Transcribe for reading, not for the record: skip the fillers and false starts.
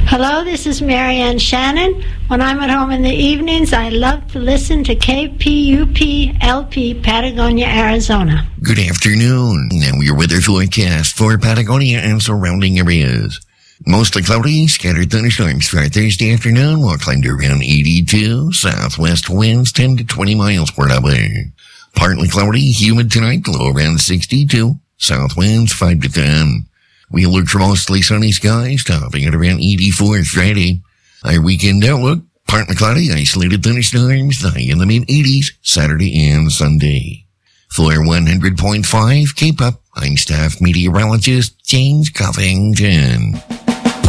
Hello, this is Marianne Shannon. When I'm at home in the evenings, I love to listen to KPUP-LP, Patagonia, Arizona. Good afternoon. Now your weather forecast for Patagonia and surrounding areas. Mostly cloudy, scattered thunderstorms for Thursday afternoon will climb to around 82. Southwest winds 10 to 20 miles per hour. Partly cloudy, humid tonight, low around 62. South winds 5 to 10. We look for mostly sunny skies, topping at around 84 Friday. Our weekend outlook, partly cloudy, isolated thunderstorms, high in the mid-80s, Saturday and Sunday. For 100.5 K-Pop, I'm staff meteorologist James Covington.